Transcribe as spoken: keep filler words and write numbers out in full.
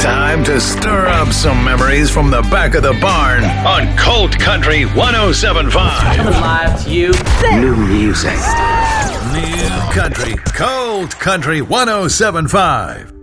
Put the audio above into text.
time to stir up some memories from the back of the barn on Colt Country one oh seven point five. Coming live to you. New music. New Country, Colt Country one oh seven point five.